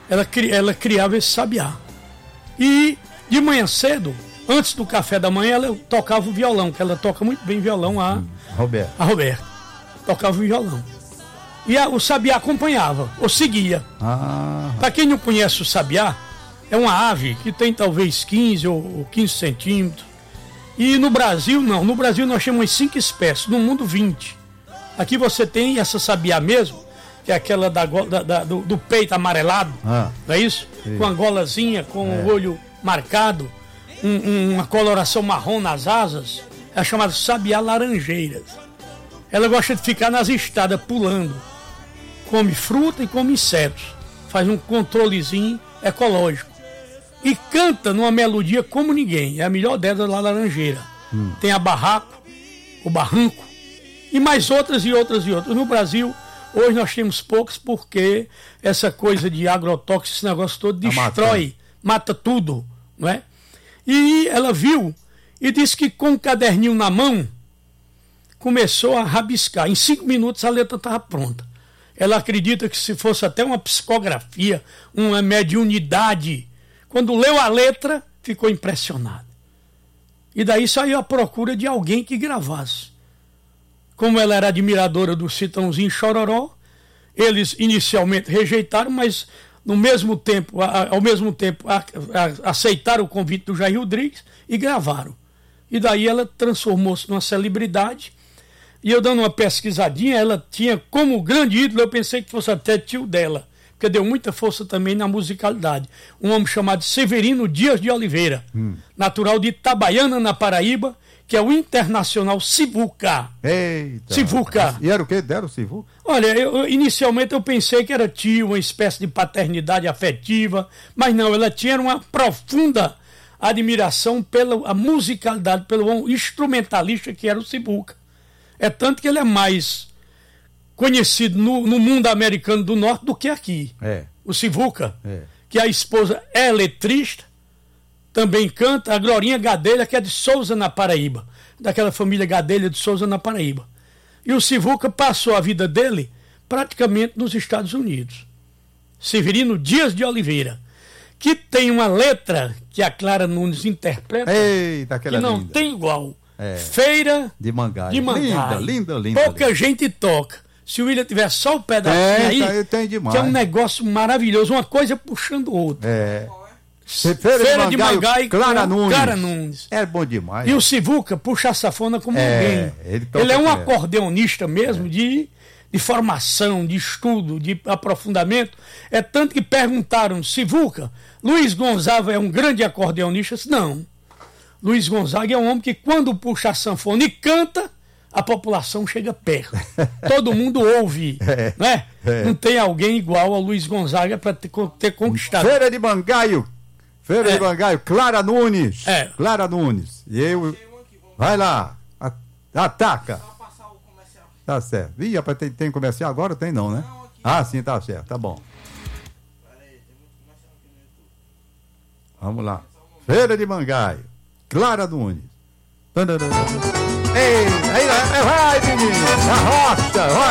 ela criava esse sabiá. E de manhã cedo, antes do café da manhã, ela tocava o violão, que ela toca muito bem violão, a Roberta. Tocava o violão. E o sabiá acompanhava, ou seguia. Para quem não conhece o sabiá, é uma ave que tem talvez 15 ou 15 centímetros. E no Brasil, não. No Brasil nós temos 5 espécies, no mundo 20. Aqui você tem essa sabiá mesmo, que é aquela do peito amarelado, não é isso? Sim. Com a golazinha, com o olho marcado, uma coloração marrom nas asas. É chamada sabiá laranjeiras. Ela gosta de ficar nas estradas pulando. Come fruta e come insetos. Faz um controlezinho ecológico. E canta numa melodia como ninguém. É a melhor dela lá, laranjeira. Tem a o barranco, e mais outras e outras e outras. No Brasil, hoje nós temos poucos porque essa coisa de agrotóxico, esse negócio todo destrói, mata tudo, não é? E ela viu e disse que com um caderninho na mão começou a rabiscar. Em 5 minutos a letra estava pronta. Ela acredita que se fosse até uma psicografia, uma mediunidade, quando leu a letra, ficou impressionada. E daí saiu à procura de alguém que gravasse. Como ela era admiradora do Chitãozinho Chororó, eles inicialmente rejeitaram, mas ao mesmo tempo aceitaram o convite do Jair Rodrigues e gravaram. E daí ela transformou-se numa celebridade. E eu dando uma pesquisadinha, ela tinha como grande ídolo, eu pensei que fosse até tio dela, porque deu muita força também na musicalidade. Um homem chamado Severino Dias de Oliveira, natural de Itabaiana, na Paraíba, que é o internacional Sivuca. Eita! Sivuca. E era o que? Deram o Sivuca? Olha, inicialmente eu pensei que era tio, uma espécie de paternidade afetiva, mas não, ela tinha uma profunda admiração pela musicalidade, pelo instrumentalista que era o Sivuca. É tanto que ele é mais conhecido no mundo americano do norte do que aqui. O Sivuca, que a esposa é letrista, também canta, a Glorinha Gadelha, que é de Souza, na Paraíba, daquela família Gadelha de Souza, na Paraíba. E o Sivuca passou a vida dele praticamente nos Estados Unidos. Severino Dias de Oliveira, que tem uma letra que a Clara Nunes interpreta, que não linda. Tem igual. Feira de Mangai. Linda. Pouca gente toca. Se o William tiver só o pedacinho aí, tem demais. Que é um negócio maravilhoso, uma coisa puxando outra. Feira de Mangai, Clara Nunes. É bom demais. E o Sivuca puxa a safona como ninguém. Ele é um acordeonista mesmo, de formação, de estudo, de aprofundamento. É tanto que perguntaram, Sivuca, Luiz Gonzaga é um grande acordeonista? Eu disse, não. Luiz Gonzaga é um homem que quando puxa a sanfona e canta, a população chega perto. Todo mundo ouve, né? Não tem alguém igual ao Luiz Gonzaga para ter conquistado. Feira de Mangaio, Clara Nunes. Clara Nunes. E eu... Vai lá, ataca. Tá certo. Ih, rapaz, tem comercial agora? Tem não, né? Sim, tá certo, tá bom. Vamos lá. Feira de Mangaio, Clara Nunes. Ei, vai, menino, na rocha, vai.